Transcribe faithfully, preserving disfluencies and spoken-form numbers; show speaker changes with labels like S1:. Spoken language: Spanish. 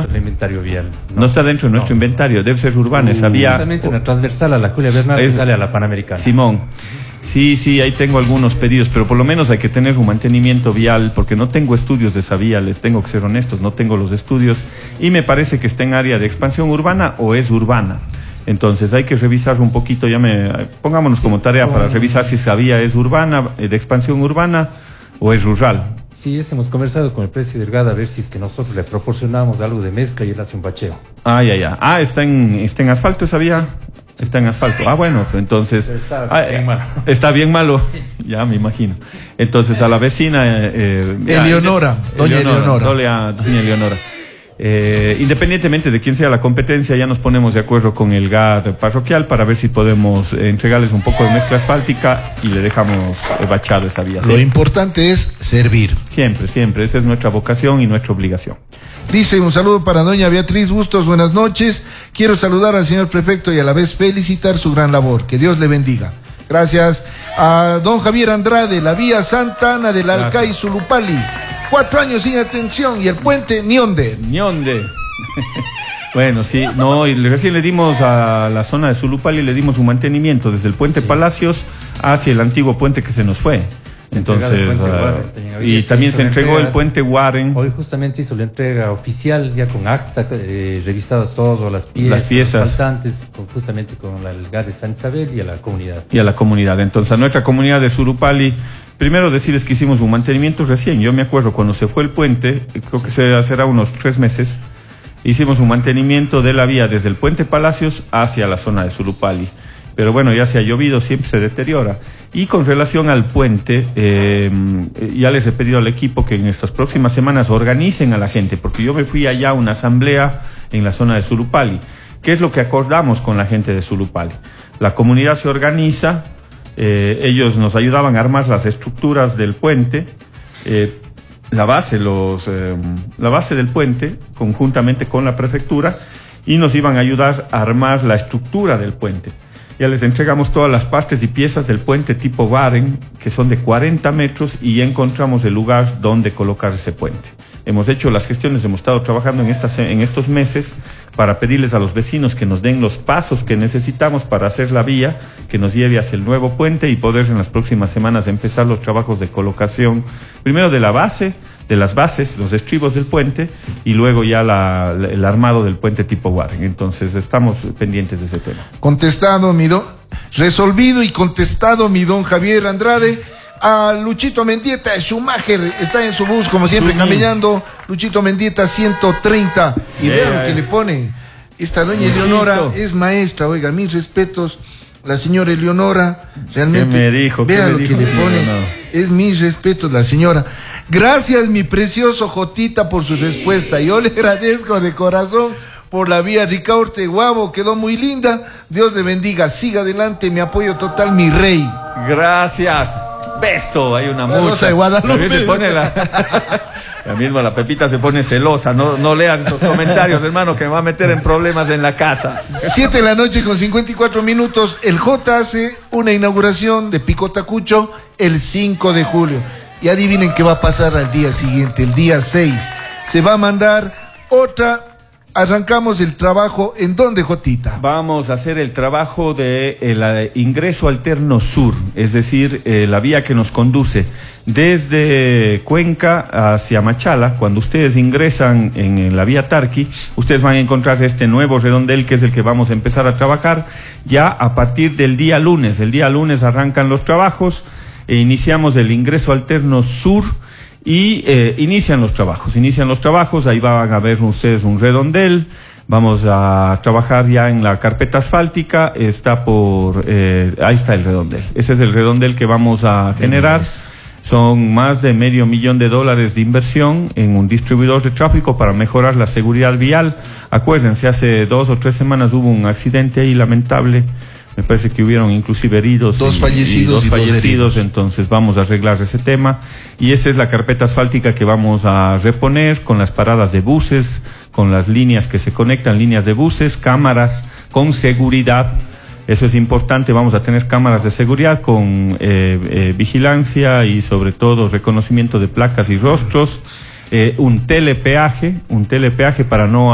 S1: está en el inventario vial.
S2: No, no está dentro de nuestro no, inventario, debe ser urbana. Esa vía.
S1: Justamente una transversal a la Julia Bernal que sale a la Panamericana.
S2: Simón. Sí, sí, ahí tengo algunos pedidos, pero por lo menos hay que tener un mantenimiento vial, porque no tengo estudios de esa vía, les tengo que ser honestos, no tengo los estudios, y me parece que está en área de expansión urbana o es urbana. Entonces hay que revisar un poquito, ya me pongámonos como tarea para revisar si esa vía es urbana, de expansión urbana o es rural.
S1: Sí, es, hemos conversado con el presidente Delgado a ver si es que nosotros le proporcionamos algo de mezcla y él hace un bacheo.
S2: Ah, ya, ya. Ah, ¿está en, está en asfalto esa vía? Sí. Está en asfalto. Ah, bueno, entonces...
S1: Está
S2: ah,
S1: bien malo.
S2: Está bien malo, ya me imagino. Entonces a la vecina... Eh,
S3: Eleonora,
S2: ya,
S3: doña Eleonora.
S2: Doña, doña Eleonora. Eh, independientemente de quién sea la competencia, ya nos ponemos de acuerdo con el G A D parroquial para ver si podemos eh, entregarles un poco de mezcla asfáltica y le dejamos eh, bachado esa vía.
S3: Lo ¿sí? importante es servir.
S2: Siempre, siempre. Esa es nuestra vocación y nuestra obligación.
S3: Dice un saludo para doña Beatriz Bustos, buenas noches. Quiero saludar al señor prefecto y a la vez felicitar su gran labor. Que Dios le bendiga. Gracias. A don Javier Andrade, la vía Santa Ana del Alcay Zulupali. Cuatro años sin atención y el puente Nionde.
S2: Nionde. Bueno, sí, no, y recién le dimos a la zona de Zulupali, le dimos un mantenimiento desde el puente sí. Palacios hacia el antiguo puente que se nos fue. Entonces, uh, y también se entregó entrega, el puente Warren.
S1: Hoy justamente hizo la entrega oficial, ya con acta, eh, revisado todo, las piezas,
S2: las piezas.
S1: Los faltantes, con, justamente con la G A D de San Isabel y a la comunidad.
S2: Y a la comunidad. Entonces, a nuestra comunidad de Zulupali, primero decirles que hicimos un mantenimiento recién. Yo me acuerdo cuando se fue el puente, creo que se será unos tres meses, hicimos un mantenimiento de la vía desde el puente Palacios hacia la zona de Zulupali. Pero bueno, ya se ha llovido, siempre se deteriora. Y con relación al puente, eh, ya les he pedido al equipo que en estas próximas semanas organicen a la gente, porque yo me fui allá a una asamblea en la zona de Zulupali. ¿Qué es lo que acordamos con la gente de Zulupali? La comunidad se organiza, eh, ellos nos ayudaban a armar las estructuras del puente, eh, la base, los, eh, la base del puente, conjuntamente con la prefectura, y nos iban a ayudar a armar la estructura del puente. Ya les entregamos todas las partes y piezas del puente tipo Warren, que son de cuarenta metros, y ya encontramos el lugar donde colocar ese puente. Hemos hecho las gestiones, hemos estado trabajando en, estas, en estos meses para pedirles a los vecinos que nos den los pasos que necesitamos para hacer la vía que nos lleve hacia el nuevo puente y poder en las próximas semanas empezar los trabajos de colocación, primero de la base, de las bases, los estribos del puente, y luego ya la, la, el armado del puente tipo Warren. Entonces estamos pendientes de ese tema.
S3: Contestado, mi don, resolvido y contestado, mi don Javier Andrade. A Luchito Mendieta, Schumacher, está en su bus, como siempre, caminando. Luchito Mendieta, ciento treinta. Y yeah, vean lo que le pone. Esta doña Luchito Eleonora es maestra, oiga, mis respetos. La señora Eleonora, realmente.
S2: ¿Qué me dijo?
S3: Vea
S2: ¿Qué
S3: lo
S2: me
S3: que
S2: dijo?
S3: le pone.
S2: No, no.
S3: Es mis respetos, la señora. Gracias, mi precioso Jotita, por su respuesta. Yo le agradezco de corazón por la vía Ricaurte Guavo, quedó muy linda. Dios le bendiga, siga adelante, mi apoyo total, mi rey.
S2: Gracias. Beso, hay una
S3: la
S2: mucha.
S3: Rosa de Guadalupe.
S2: Se pone la... la misma la Pepita se pone celosa. No, no lean esos comentarios, hermano, que me va a meter en problemas en la casa.
S3: Siete de la noche con cincuenta y cuatro minutos. El J hace una inauguración de Picotacucho el cinco de julio. Y adivinen qué va a pasar al día siguiente, el día seis. Se va a mandar otra. Arrancamos el trabajo, ¿en dónde, Jotita?
S2: Vamos a hacer el trabajo de el ingreso alterno sur, es decir, eh, la vía que nos conduce desde Cuenca hacia Machala. Cuando ustedes ingresan en, en la vía Tarqui, ustedes van a encontrar este nuevo redondel que es el que vamos a empezar a trabajar ya a partir del día lunes. El día lunes arrancan los trabajos e iniciamos el ingreso alterno sur. Y eh, inician los trabajos, inician los trabajos, ahí van a ver ustedes un redondel, vamos a trabajar ya en la carpeta asfáltica, está por, eh, ahí está el redondel, ese es el redondel que vamos a generar, son más de medio millón de dólares de inversión en un distribuidor de tráfico para mejorar la seguridad vial. Acuérdense, hace dos o tres semanas hubo un accidente ahí lamentable. Me parece que hubieron inclusive heridos.
S3: Dos
S2: y,
S3: fallecidos.
S2: Y dos
S3: y
S2: fallecidos,
S3: dos
S2: entonces vamos a arreglar ese tema. Y esa es la carpeta asfáltica que vamos a reponer con las paradas de buses, con las líneas que se conectan, líneas de buses, cámaras con seguridad. Eso es importante, vamos a tener cámaras de seguridad con eh, eh, vigilancia y sobre todo reconocimiento de placas y rostros. Eh, un telepeaje, un telepeaje para no